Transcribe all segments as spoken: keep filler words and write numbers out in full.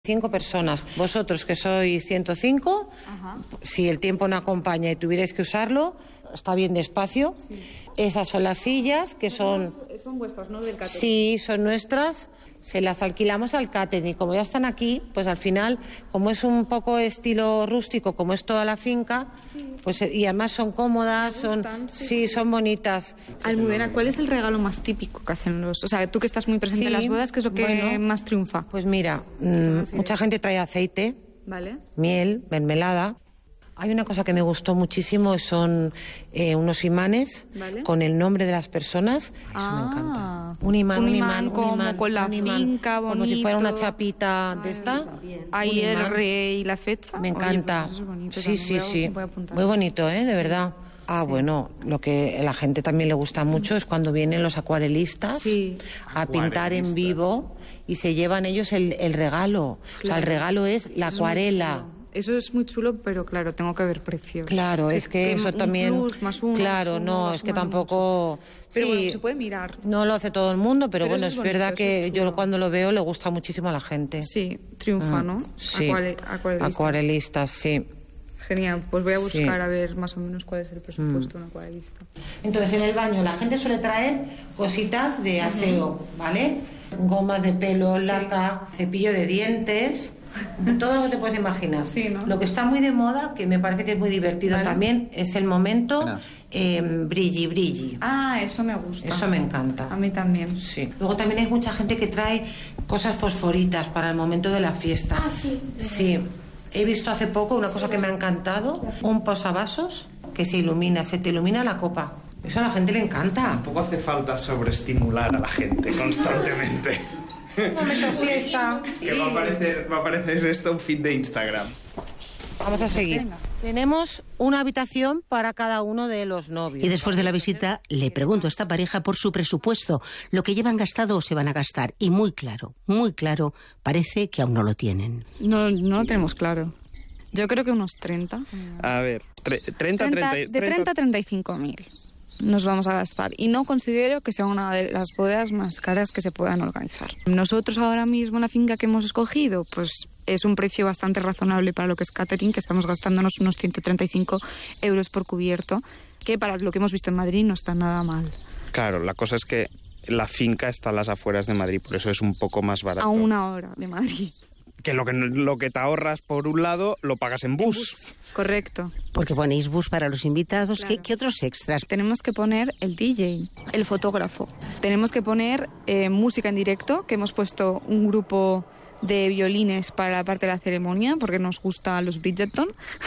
Cinco personas. Vosotros que sois ciento cinco, ajá, si el tiempo no acompaña y tuvierais que usarlo, está bien despacio. Sí. Esas son las sillas que son... Son vuestras, ¿no? Del catering. Sí, son nuestras. Se las alquilamos al catering y como ya están aquí, pues al final, como es un poco estilo rústico, como es toda la finca, sí, pues y además son cómodas, son sí, sí, son bonitas. Almudena, ¿cuál es el regalo más típico que hacen los... O sea, tú que estás muy presente, sí, en las bodas, ¿qué es lo que bueno, más triunfa? Pues mira, mmm, mucha gente trae aceite, ¿vale?, miel, mermelada. Hay una cosa que me gustó muchísimo, son eh, unos imanes, ¿vale?, con el nombre de las personas. Eso ah, me encanta. Un imán, un un imán, imán, como un imán, con la un imán, finca, bonito. Como si fuera una chapita de esta. Ahí el rey y la fecha. Me encanta. Oye, pues sí, sí, a, sí. Muy bonito, ¿eh? De verdad. Ah, sí. Bueno, lo que a la gente también le gusta mucho es cuando vienen los acuarelistas, sí, a pintar en vivo y se llevan ellos el, el regalo. Claro. O sea, el regalo es la acuarela. Eso es muy chulo, pero claro, tengo que ver precios. Claro, es, es que, que eso también... Plus, más uno, claro, más uno, no, más es que tampoco... Mucho. Pero sí, bueno, se puede mirar. No lo hace todo el mundo, pero, pero bueno, es, es bonito, verdad que es yo cuando lo veo le gusta muchísimo a la gente. Sí, triunfa, ¿no? Sí, Acuare, acuarelistas. acuarelistas, sí. Genial, pues voy a buscar sí. a ver más o menos cuál es el presupuesto de mm. un acuarelista. Entonces, en el baño la gente suele traer cositas de aseo, uh-huh. ¿vale? Gomas de pelo, sí. laca, cepillo de dientes... Todo lo que te puedes imaginar. Sí, ¿no? Lo que está muy de moda, que me parece que es muy divertido, ¿vale?, también, es el momento eh, brilli brilli. Ah, eso me gusta. Eso me encanta. A mí también. Sí. Luego también hay mucha gente que trae cosas fosforitas para el momento de la fiesta. Ah, sí. Sí. He visto hace poco una cosa que me ha encantado, un posavasos que se ilumina, se te ilumina la copa. Eso a la gente le encanta. Tampoco hace falta sobreestimular a la gente constantemente. Un momento fiesta. Que va a aparecer, va a aparecer esto un feed de Instagram. Vamos a seguir. Venga. Tenemos una habitación para cada uno de los novios. Y después de la visita le pregunto a esta pareja por su presupuesto, lo que llevan gastado o se van a gastar. Y muy claro, muy claro, parece que aún no lo tienen. No, no lo tenemos claro. Yo creo que unos treinta. A ver, treinta, treinta, de treinta a treinta y cinco mil. Nos vamos a gastar y no considero que sea una de las bodas más caras que se puedan organizar. Nosotros ahora mismo la finca que hemos escogido, pues es un precio bastante razonable para lo que es catering, que estamos gastándonos unos ciento treinta y cinco euros por cubierto, que para lo que hemos visto en Madrid no está nada mal. Claro, la cosa es que la finca está a las afueras de Madrid, por eso es un poco más barato. A una hora de Madrid. Que lo que lo que te ahorras por un lado lo pagas en bus. En bus. Correcto. Porque ponéis bus para los invitados. Claro. ¿Qué, ¿Qué otros extras? Tenemos que poner el D J, el fotógrafo. Tenemos que poner eh, música en directo, que hemos puesto un grupo de violines para la parte de la ceremonia, porque nos gusta los Bridgerton.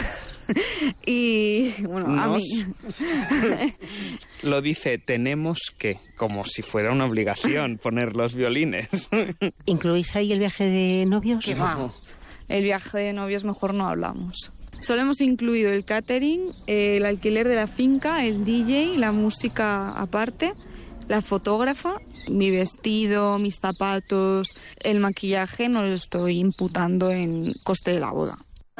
Y bueno, nos... a mí lo dice, tenemos que, como si fuera una obligación, poner los violines. ¿Incluís ahí el viaje de novios? ¿Qué va? El viaje de novios mejor no hablamos. Solo hemos incluido el catering, el alquiler de la finca, el D J, la música aparte, la fotógrafa, mi vestido, mis zapatos, el maquillaje no lo estoy imputando en coste de la boda.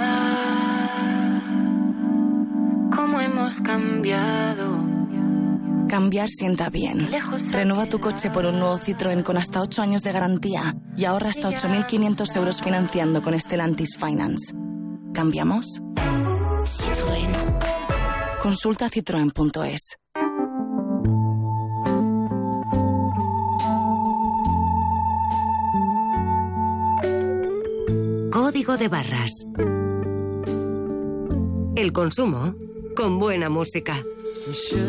¿Cómo hemos cambiado? Cambiar sienta bien. Renueva tu coche por un nuevo Citroën con hasta ocho años de garantía y ahorra hasta ocho mil quinientos euros financiando con Stellantis Finance. ¿Cambiamos? Citroën. Consulta citroen punto es. Código de barras. El consumo con buena música.